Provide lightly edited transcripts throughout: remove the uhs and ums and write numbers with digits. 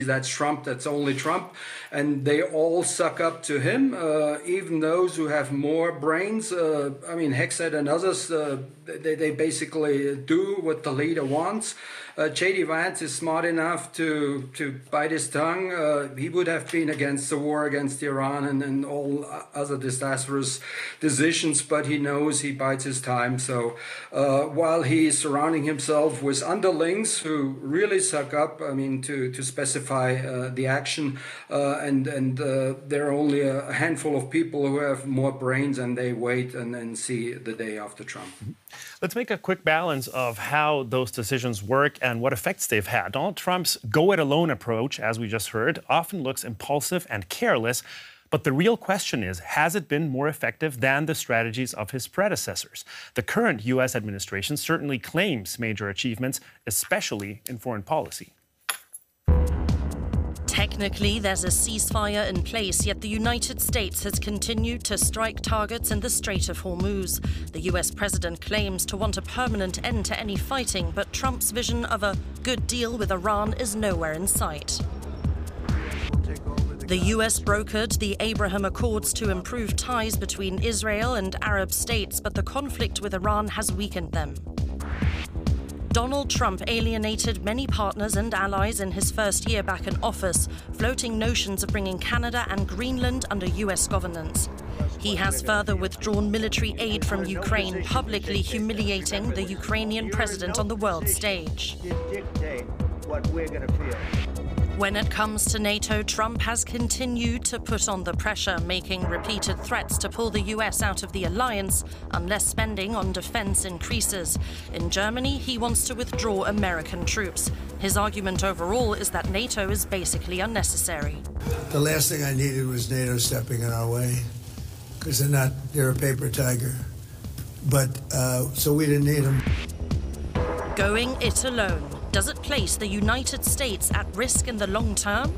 That's Trump, that's only Trump, and they all suck up to him, even those who have more brains. I mean, Hegseth and others, they basically do what the leader wants. J.D. Vance is smart enough to bite his tongue. He would have been against the war against Iran and all other disastrous decisions, but he knows he bites his time. So while he's surrounding himself with underlings who really suck up, I mean, to specify the action, and there are only a handful of people who have more brains, and they wait and then see the day after Trump. Let's make a quick balance of how those decisions work and what effects they've had. Donald Trump's go-it-alone approach, as we just heard, often looks impulsive and careless. But the real question is, has it been more effective than the strategies of his predecessors? The current U.S. administration certainly claims major achievements, especially in foreign policy. Technically, there's a ceasefire in place, yet the United States has continued to strike targets in the Strait of Hormuz. The US president claims to want a permanent end to any fighting, but Trump's vision of a good deal with Iran is nowhere in sight. The US brokered the Abraham Accords to improve ties between Israel and Arab states, but the conflict with Iran has weakened them. Donald Trump alienated many partners and allies in his first year back in office, floating notions of bringing Canada and Greenland under US governance. He has further withdrawn military aid from Ukraine, publicly humiliating the Ukrainian president on the world stage. When it comes to NATO, Trump has continued to put on the pressure, making repeated threats to pull the US out of the alliance unless spending on defense increases. In Germany, he wants to withdraw American troops. His argument overall is that NATO is basically unnecessary. The last thing I needed was NATO stepping in our way, because they're a paper tiger. But, so we didn't need them. Going it alone. Does it place the United States at risk in the long term?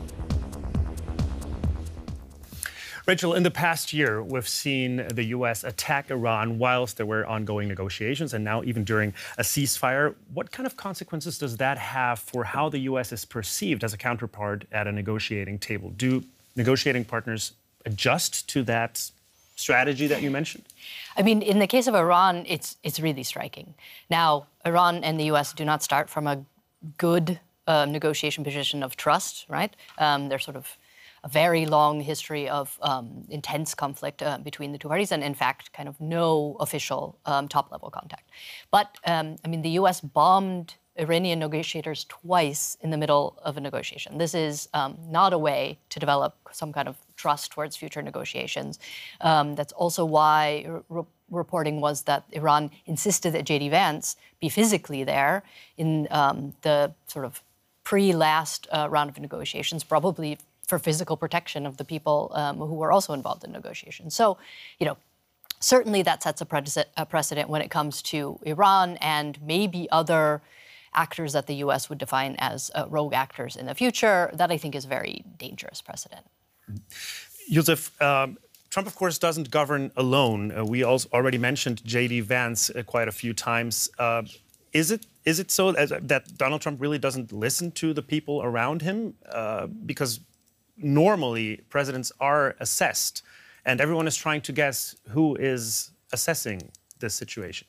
Rachel, in the past year, we've seen the U.S. attack Iran whilst there were ongoing negotiations, and now even during a ceasefire. What kind of consequences does that have for how the U.S. is perceived as a counterpart at a negotiating table? Do negotiating partners adjust to that strategy that you mentioned? I mean, in the case of Iran, it's really striking. Now, Iran and the U.S. do not start from a good negotiation position of trust, right? There's sort of a very long history of intense conflict between the two parties, and in fact, kind of no official top-level contact. But, I mean, the U.S. bombed Iranian negotiators twice in the middle of a negotiation. This is not a way to develop some kind of trust towards future negotiations. That's also why reporting was that Iran insisted that J.D. Vance be physically there in the sort of pre-last round of negotiations, probably for physical protection of the people who were also involved in negotiations. So, you know, certainly that sets a precedent when it comes to Iran and maybe other actors that the U.S. would define as rogue actors in the future. That, I think, is a very dangerous precedent. Joseph, Trump, of course, doesn't govern alone. We also already mentioned J.D. Vance quite a few times. Is it so that Donald Trump really doesn't listen to the people around him? Because normally presidents are assessed, and everyone is trying to guess who is assessing this situation.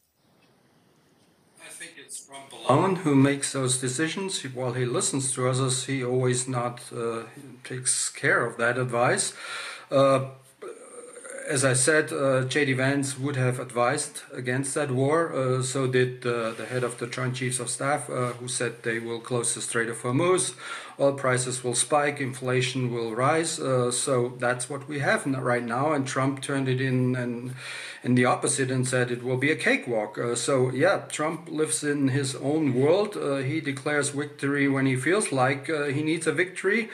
I think it's Trump alone who makes those decisions. While he listens to others, he always not takes care of that advice. As I said, J.D. Vance would have advised against that war. So did the head of the Joint Chiefs of Staff, who said they will close the Strait of Hormuz. Oil prices will spike, inflation will rise. So that's what we have right now. And Trump turned it in the opposite and said it will be a cakewalk. So yeah, Trump lives in his own world. He declares victory when he feels like he needs a victory.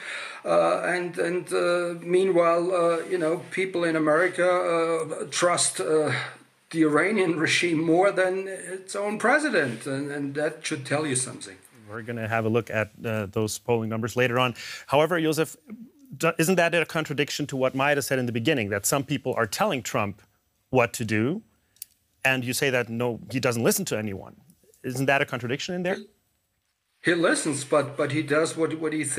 Meanwhile, you know, people in America trust the Iranian regime more than its own president, and that should tell you something. We're going to have a look at those polling numbers later on. However, Joseph, isn't that a contradiction to what Maida said in the beginning, that some people are telling Trump what to do, and you say that, no, he doesn't listen to anyone? Isn't that a contradiction in there? He listens, but he does what he thinks.